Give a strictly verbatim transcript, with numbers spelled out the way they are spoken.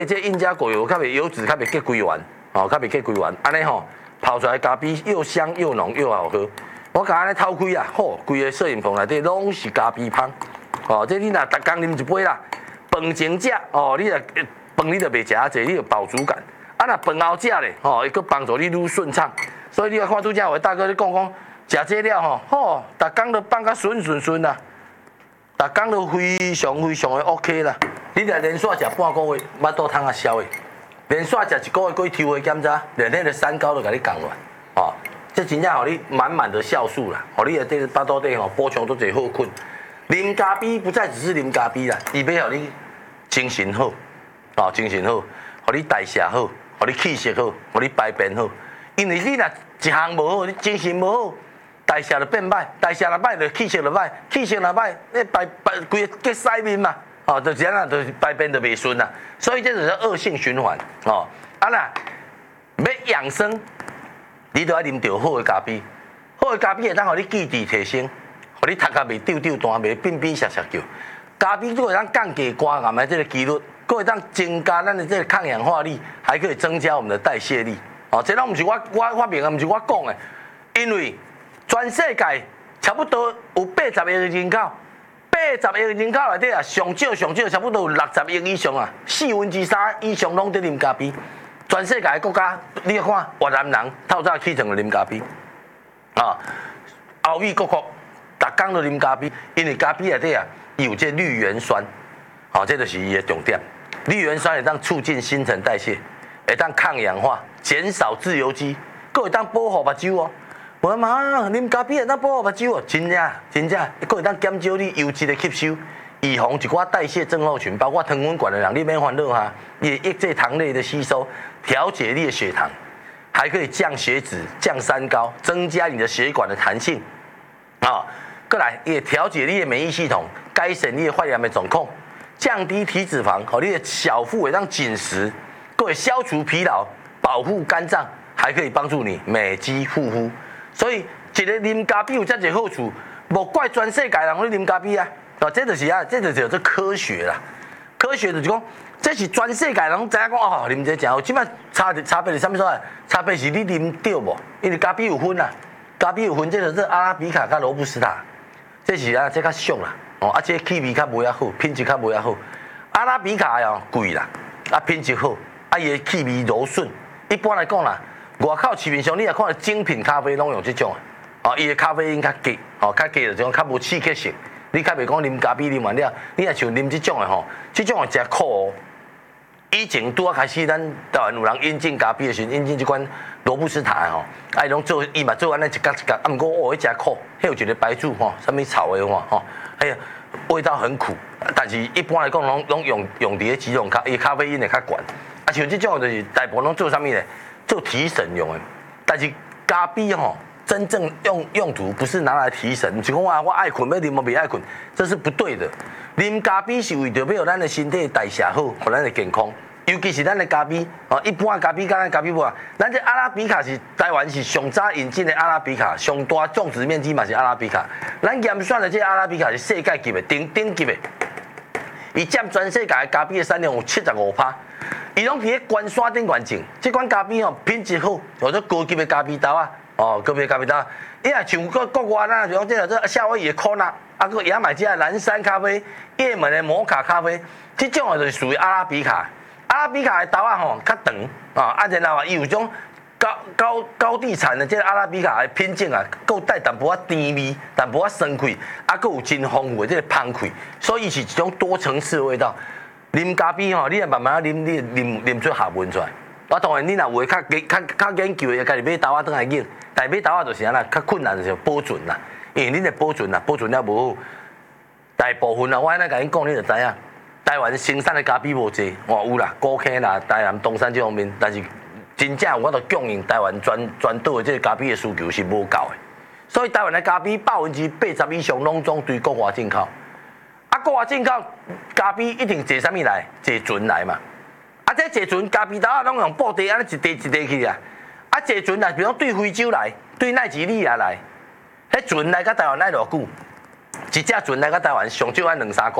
这印加果油较袂油脂较袂结规完，哦，较袂结规完，安尼吼泡出来咖啡又香又浓又好喝。我甲安尼偷开啊，吼，规个摄影棚内底拢是咖啡香，哦，这你若逐工啉一杯啦，饭前食，哦，你若饭你就袂食啊济，你有饱足感。啊，若饭后食咧，吼，伊佫帮助你愈顺畅。所以你若看拄则有大哥咧讲讲，食这了吼，吼，逐工都放甲顺顺顺啦，逐工都非常非常的 OK 啦。你若连续食半个月，腹肚通啊消的；连续食一个月，过去抽血检查，连迄个三高都甲你降落，哦，这真正互你满满的酵素啦，互你的这腹肚底吼补充都侪好困。啉咖啡不再只是啉咖啡啦，伊要互你精神好，哦，精神好，互你代谢好，互你气色好，互你排便好。因为你若一项无好，你精神无好，代谢就变歹，代谢若歹就气色就歹，气色若歹，你排排规个结屎面嘛。哦，就这样啊，就是排便就袂顺啦，所以这就是恶性循环哦。啊啦，要养生，你都要啉到好的咖啡，好的咖啡会当互你记忆提升，互你头壳袂丢丢弹，袂变变涩涩叫。咖啡佫会当降低肝癌的这个几率，佫会当增加咱的这个抗氧化力，还可以增加我们的代谢力。哦，这拢毋是我我发明的，毋是我讲的，因为全世界差不多有八十亿的人口。八十亿人口内底啊，上少上少差不多有六十亿以上啊，四分之三以上拢在啉咖啡。全世界的国家，你看越南人透早起床就啉咖啡，啊，欧美各国逐工都啉咖啡，因为咖啡内底啊有这绿原酸，哦，这就是伊的重点。绿原酸会当促进新陈代谢，会当抗氧化，减少自由基，佫会当保护目睭哦。我妈，啉咖啡会当保护目睭哦，真正真正，佫会当减少你油脂的吸收，预防一寡代谢症候群，包括糖分高的人，你免烦恼哈，也抑制糖类的吸收，调节你的血糖，还可以降血脂、降三高，增加你的血管的弹性，啊，过来也调节你的免疫系统，改善你的发炎的状况，降低体脂肪，和你的小腹会当紧实，佫会消除疲劳，保护肝脏，还可以帮助你美肌护肤。所以，一个啉咖啡有遮侪好处，无怪全世界人咧啉咖啡啊！哦，这就是啊，这就叫做科学啦。科学就是讲，这是全世界人知影讲哦，啉这真好。即摆差差别是啥物所在？差别是你啉对无？因为咖啡有分啦，咖啡有分，这就是阿拉比卡甲罗布斯塔，这是啊，这较俗啦。哦，啊，这气味较无遐好，品质较无遐好。阿拉比卡哦贵啦，啊品质好，啊伊的气味柔顺。一般来讲啦。外口市面上，你若看到精品咖啡拢用这种的，哦，伊的咖啡因较低，哦，较低就种较无刺激性。你较袂讲啉咖啡啉完了，你若像啉这种的吼，这种的真苦哦。以前拄啊开始，咱台湾有人引进咖啡的时候，引进这款罗布斯塔的吼，啊，伊拢做伊嘛做安尼一角一角，啊，毋过哦，迄真苦，迄有一个白醋吼，啥物草的话吼，哎呀，味道很苦，但是一般来讲，拢拢用用伫几种咖，伊咖啡因会较悬。啊，像这种就是大部分拢做啥物呢？做提神用的，但是咖啡吼，真正用用途不是拿来提神，就讲啊，我爱困要啉，我袂爱困，这是不对的。啉咖啡是为着要咱的身体代谢好，互咱的健康。尤其是咱的咖啡，哦，一般咖啡甲咱咖啡无啊，咱这阿拉比卡是台湾是上早引进的阿拉比卡，上大种植面积嘛是阿拉比卡。咱验算的这阿拉比卡是世界级的顶顶级的，伊占全世界的咖啡的产量有七十五趴。伊拢伫咧关山顶关种，即款咖啡吼品质好，或者高级的咖啡豆啊，哦，高级的咖啡豆，伊若像国国外呐，就讲即个做夏威夷的可纳，啊，个牙买加的蓝山咖啡，也门的摩卡咖啡，即种啊就是属于阿拉比卡。阿拉比卡的豆啊吼较长啊，啊然后啊伊有种高高高地产的即个阿拉比卡的品种啊，够带淡薄仔甜味，淡薄仔酸气，啊，够有真丰富的即个香气，所以是一种多层次的味道。啉咖啡吼，你也慢慢啉，你啉啉出学问出来。我当然，你若有较较较研究的，家己买豆仔倒来用，但买豆仔就是安啦，较困难就是保存啦，因为恁的保存啦，保存了无好，大部分啊，我安尼甲恁讲，你就知影，台湾生产的咖啡无济，哦有啦，高坑啦，台南东山这方面，但是真正我都供应台湾全全岛的这个咖啡的需求是无够的，所以台湾的咖啡百分之八十以上拢总对国外进口。啊，国外进口咖啡一定坐啥物来？坐船来嘛。啊，这坐船咖啡豆啊，拢用布袋安尼一袋一袋去啊。啊，坐船来，比如对非洲来，对奈及利亚来，迄船来到台湾来偌久？一只船来到台湾上少按两三个